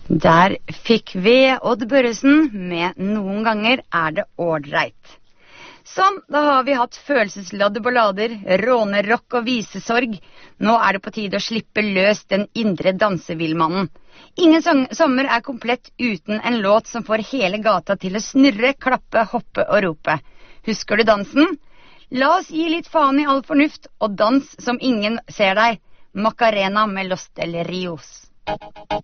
Der fikk vi Odd Børresen med Noen ganger er det ålreit. Sånn, da har vi hatt følelsesladde ballader, rånerock og visesorg. Nå er det på tide å slippe løs den indre dansevillmannen. Ingen sommer er komplett uten en låt som får hele gata til å snurre, klappe, hoppe og rope. Husker du dansen? La oss gi litt faen i all fornuft, og dans som ingen ser deg. Macarena med Los Del Rios.